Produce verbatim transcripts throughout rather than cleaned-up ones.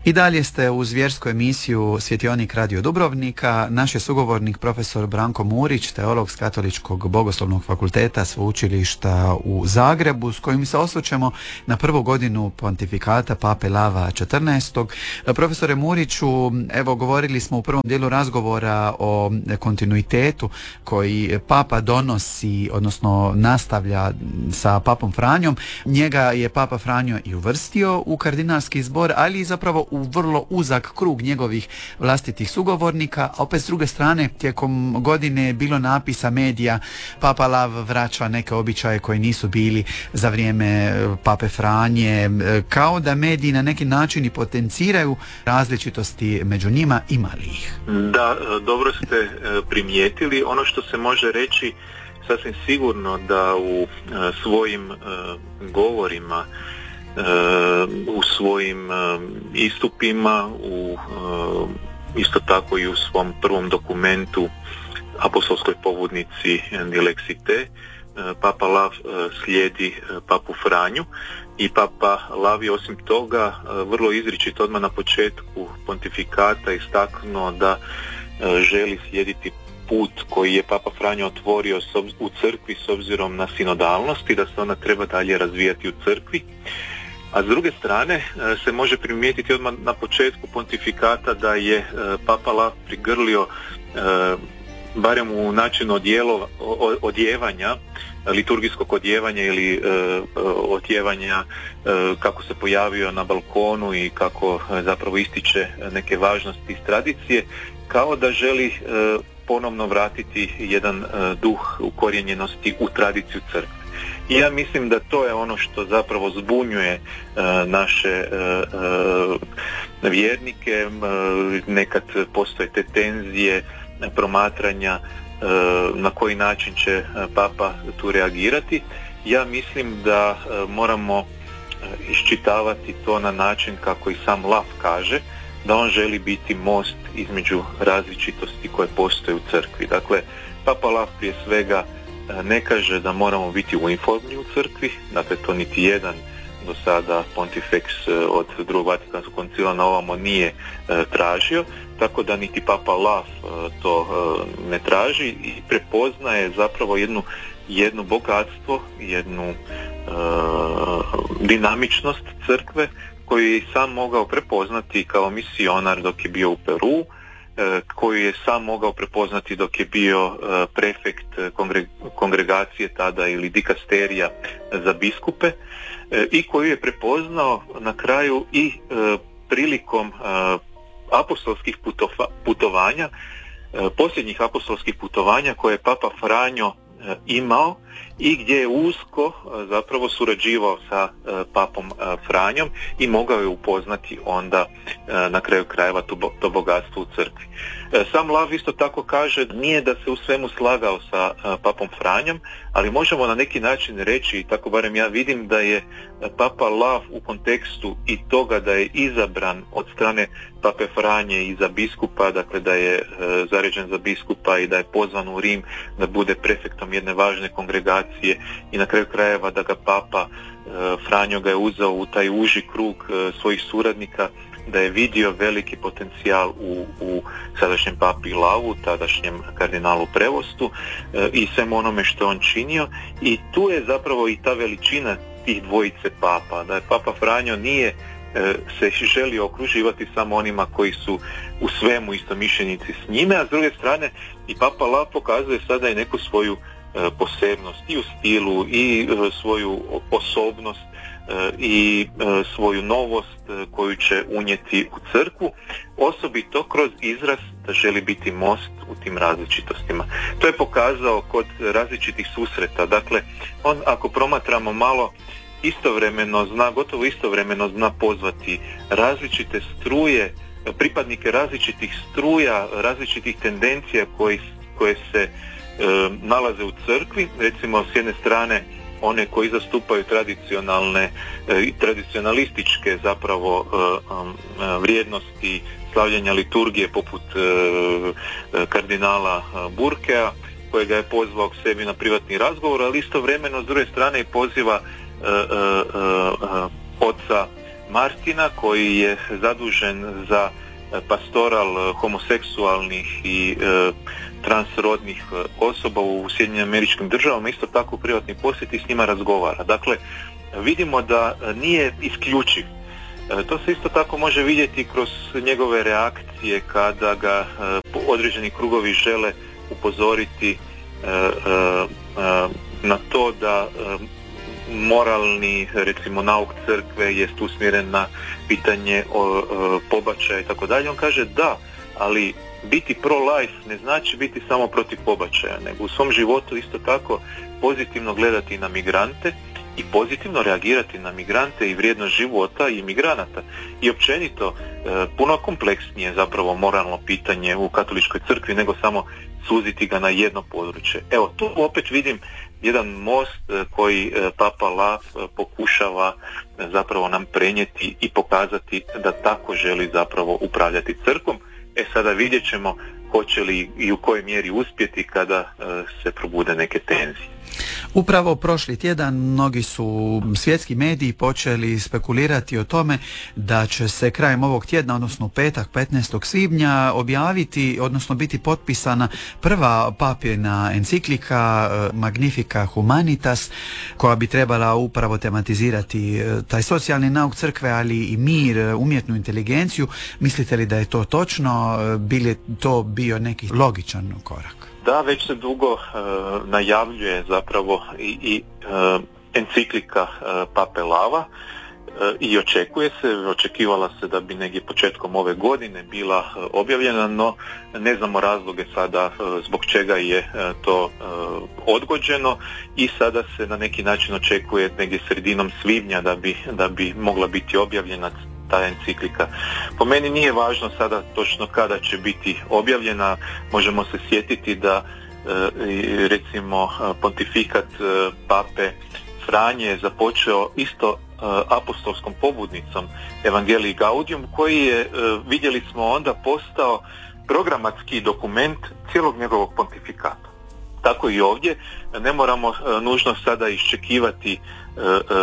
I dalje ste uz vjersku emisiju Svjetionik Radio Dubrovnika. Naš je sugovornik profesor Branko Murić, teolog s Katoličkog bogoslovnog fakulteta Sveučilišta u Zagrebu, s kojim se osvrćemo na prvu godinu pontifikata Pape Lava četrnaestog. Profesore Muriću, evo govorili smo u prvom dijelu razgovora o kontinuitetu koji Papa donosi, odnosno nastavlja sa Papom Franjom. Njega je Papa Franjo i uvrstio u kardinalski zbor, ali i zapravo u vrlo uzak krug njegovih vlastitih sugovornika, a opet s druge strane tijekom godine je bilo napisa medija Papa Lav vraća neke običaje koji nisu bili za vrijeme Pape Franje, kao da mediji na neki način i potenciraju različitosti među njima, ima li ih? Da, dobro ste primijetili. Ono što se može reći sasvim sigurno da u svojim govorima, u svojim istupima, u, isto tako i u svom prvom dokumentu apostolskoj pobudnici Dilexite, Papa Lav slijedi Papu Franju i Papa Lav je osim toga vrlo izričito odmah na početku pontifikata istaknuo da želi slijediti put koji je Papa Franjo otvorio u crkvi s obzirom na sinodalnost i da se ona treba dalje razvijati u crkvi. A s druge strane se može primijetiti odmah na početku pontifikata da je Papa Lav prigrlio barem u načinu odjelo, odjevanja, liturgijskog odjevanja ili odjevanja kako se pojavio na balkonu i kako zapravo ističe neke važnosti iz tradicije, kao da želi ponovno vratiti jedan duh ukorijenjenosti u tradiciju crkve. I ja mislim da to je ono što zapravo zbunjuje uh, naše uh, uh, vjernike. Uh, nekad postoje te tenzije promatranja uh, na koji način će uh, Papa tu reagirati. Ja mislim da uh, moramo uh, iščitavati to na način kako i sam Lav kaže, da on želi biti most između različitosti koje postoje u crkvi. Dakle, Papa Lav prije svega ne kaže da moramo biti uniformni u crkvi, dakle to niti jedan do sada Pontifex od drugog Vatikanskog koncila na ovamo nije e, tražio, tako da niti Papa Lav e, to e, ne traži i prepoznaje zapravo jednu, jedno bogatstvo, jednu e, dinamičnost crkve koju je sam mogao prepoznati kao misionar dok je bio u Peru, koju je sam mogao prepoznati dok je bio prefekt kongregacije tada ili dikasterija za biskupe i koju je prepoznao na kraju i prilikom apostolskih putovanja, posljednjih apostolskih putovanja koje je Papa Franjo imao i gdje je usko zapravo surađivao sa Papom Franjom i mogao je upoznati onda na kraju krajeva to, to bogatstvo u crkvi. Sam Lav isto tako kaže, nije da se u svemu slagao sa Papom Franjom, ali možemo na neki način reći, tako barem ja vidim, da je Papa Lav u kontekstu i toga da je izabran od strane Pape Franje i za biskupa, dakle da je zaređen za biskupa i da je pozvan u Rim da bude prefektom jedne važne kongregacije i na kraju krajeva da ga Papa Franjo ga je uzeo u taj uži krug svojih suradnika, da je vidio veliki potencijal u, u sadašnjem Papi Lavu, tadašnjem kardinalu Prevostu i svemu onome što je on činio, i tu je zapravo i ta veličina tih dvojice papa, da je Papa Franjo nije se želi okruživati samo onima koji su u svemu istomišljenici s njime, a s druge strane i Papa Lav pokazuje sada i neku svoju posebnost i u stilu i svoju osobnost i svoju novost koju će unijeti u crkvu, osobito kroz izraz da želi biti most u tim različitostima. To je pokazao kod različitih susreta. Dakle, on, ako promatramo malo, istovremeno zna, gotovo istovremeno zna pozvati različite struje, pripadnike različitih struja, različitih tendencija koji, koje se e, nalaze u crkvi, recimo s jedne strane one koji zastupaju tradicionalne i e, tradicionalističke zapravo e, e, vrijednosti slavljenja liturgije poput e, e, kardinala Burkea, kojega je pozvao k sebi na privatni razgovor, ali istovremeno s druge strane i poziva e, e, e, oca Martina koji je zadužen za pastoral homoseksualnih i e, transrodnih osoba u Sjedinjenim Američkim Državama, isto tako u privatni posjet i s njima razgovara. Dakle, vidimo da nije isključiv. E, to se isto tako može vidjeti kroz njegove reakcije kada ga e, određeni krugovi žele upozoriti e, e, e, na to da e, moralni, recimo, nauk crkve jest usmjeren na pitanje o, o pobačaja i tako dalje. On kaže da, ali biti pro-life ne znači biti samo protiv pobačaja, nego u svom životu isto tako pozitivno gledati na migrante i pozitivno reagirati na migrante i vrijednost života i migranata. I općenito e, puno kompleksnije zapravo moralno pitanje u katoličkoj crkvi nego samo suziti ga na jedno područje. Evo, tu opet vidim jedan most koji Papa Lav pokušava zapravo nam prenijeti i pokazati da tako želi zapravo upravljati crkvom. E sada vidjet ćemo hoće li i u kojoj mjeri uspjeti kada se probude neke tenzije. Upravo prošli tjedan mnogi su svjetski mediji počeli spekulirati o tome da će se krajem ovog tjedna, odnosno petak petnaestog svibnja, objaviti, odnosno biti potpisana prva papina enciklika Magnificat Humanitas, koja bi trebala upravo tematizirati taj socijalni nauk crkve, ali i mir, umjetnu inteligenciju. Mislite li da je to točno? Bi li to bio neki logičan korak? Da, već se dugo uh, najavljuje zapravo i, i uh, enciklika uh, Pape Lava uh, i očekuje se, očekivala se da bi negdje početkom ove godine bila uh, objavljena, no ne znamo razloge sada uh, zbog čega je uh, to uh, odgođeno i sada se na neki način očekuje negdje sredinom svibnja da bi, da bi mogla biti objavljena ta enciklika. Po meni nije važno sada točno kada će biti objavljena. Možemo se sjetiti da e, recimo pontifikat e, Pape Franje je započeo isto e, apostolskom pobudnicom Evangelii Gaudium, koji je, e, vidjeli smo onda, postao programatski dokument cijelog njegovog pontifikata. Tako i ovdje ne moramo e, nužno sada iščekivati e, e,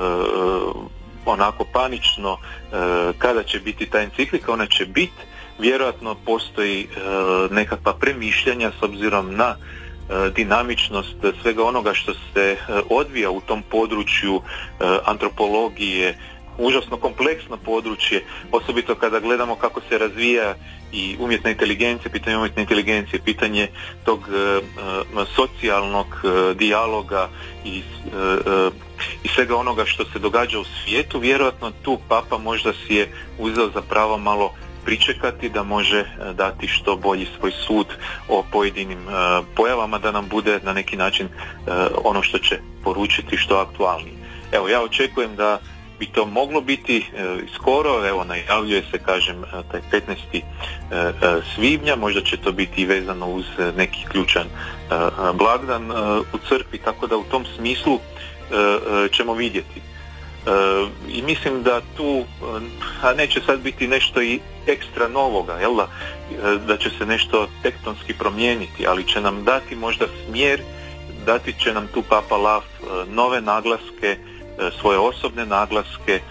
e, onako panično e, kada će biti ta enciklika. Ona će biti, vjerojatno postoji e, nekakva premišljanja s obzirom na e, dinamičnost svega onoga što se e, odvija u tom području e, antropologije, užasno kompleksno područje, osobito kada gledamo kako se razvija i umjetna inteligencija, pitanje umjetne inteligencije, pitanje tog e, socijalnog e, dijaloga i, e, i svega onoga što se događa u svijetu. Vjerojatno tu Papa možda si je uzeo za pravo malo pričekati da može dati što bolji svoj sud o pojedinim e, pojavama, da nam bude na neki način e, ono što će poručiti što aktualnije. Evo, ja očekujem da bi to moglo biti e, skoro, evo najavljuje se, kažem, taj petnaesti svibnja, možda će to biti i vezano uz neki ključan e, blagdan e, u crkvi, tako da u tom smislu e, e, ćemo vidjeti. E, I mislim da tu, a neće sad biti nešto i ekstra novoga, jel da, e, da će se nešto tektonski promijeniti, ali će nam dati možda smjer, dati će nam tu Papa Lav e, nove naglaske, svoje osobne naglaske e,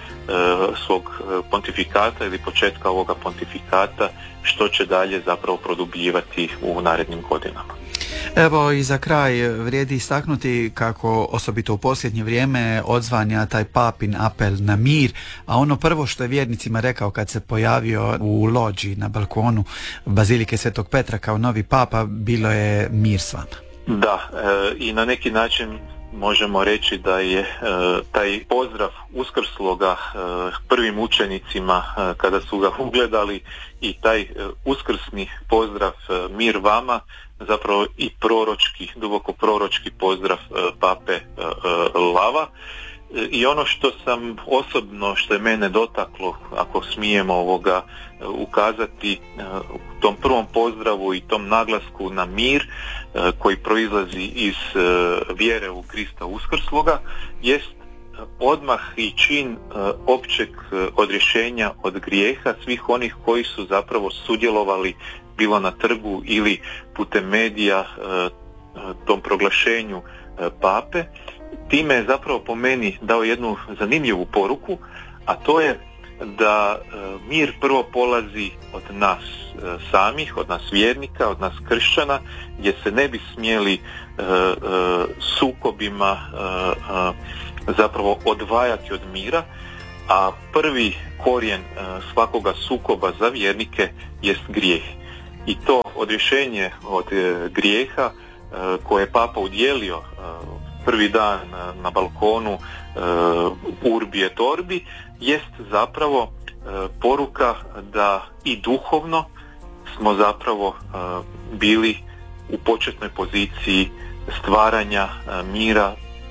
svog pontifikata ili početka ovoga pontifikata, što će dalje zapravo produbljivati u narednim godinama. Evo i za kraj vrijedi istaknuti kako osobito u posljednje vrijeme odzvanja taj papin apel na mir, a ono prvo što je vjernicima rekao kad se pojavio u lođi na balkonu Bazilike Svetog Petra kao novi papa, bilo je mir s vama. Da, e, i na neki način možemo reći da je e, taj pozdrav uskrsloga e, prvim učenicima e, kada su ga ugledali i taj e, uskrsni pozdrav e, mir vama, zapravo i proročki, duboko proročki pozdrav e, Pape e, e, Lava. E, I ono što sam osobno, što je mene dotaklo, ako smijemo ovoga e, ukazati e, u tom prvom pozdravu i tom naglasku na mir e, koji proizlazi iz e, vjere u Krista uskrsloga, jest odmah i čin e, općeg e, odrješenja od grijeha svih onih koji su zapravo sudjelovali bilo na trgu ili putem medija e, tom proglašenju e, pape. Time je zapravo po meni dao jednu zanimljivu poruku, a to je da mir prvo polazi od nas samih, od nas vjernika, od nas kršćana, gdje se ne bi smjeli sukobima zapravo odvajati od mira, a prvi korijen svakoga sukoba za vjernike jest grijeh. I to odrješenje od grijeha koje je Papa udjelio prvi dan na balkonu Urbi et Orbi jest zapravo poruka da i duhovno smo zapravo bili u početnoj poziciji stvaranja mira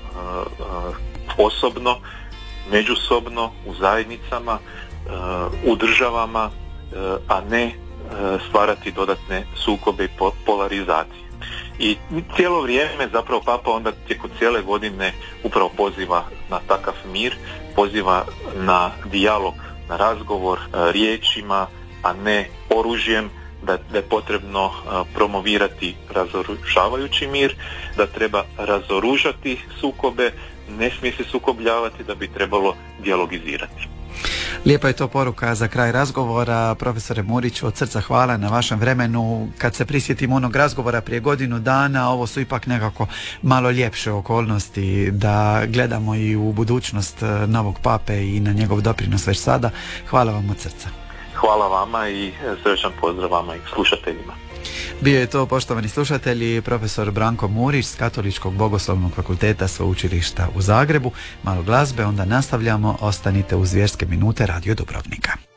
osobno, međusobno, u zajednicama, u državama, a ne stvarati dodatne sukobe i polarizacije. I cijelo vrijeme zapravo Papa onda tijekom cijele godine upravo poziva na takav mir, poziva na dijalog, na razgovor riječima, a ne oružjem, da, da je potrebno promovirati razoružavajući mir, da treba razoružati sukobe, ne smije se sukobljavati, da bi trebalo dijalogizirati. Lijepa je to poruka za kraj razgovora. Profesore Murić, od srca hvala na vašem vremenu. Kad se prisjetimo onog razgovora prije godinu dana, ovo su ipak nekako malo ljepše okolnosti da gledamo i u budućnost novog pape i na njegov doprinos već sada. Hvala vam od srca. Hvala vama i srčan pozdrav vama i slušateljima. Bio je to, poštovani slušatelji, profesor Branko Murić s Katoličkog bogoslovnog fakulteta Sveučilišta u Zagrebu. Malo glazbe, onda nastavljamo. Ostanite uz Vjerske minute Radio Dubrovnika.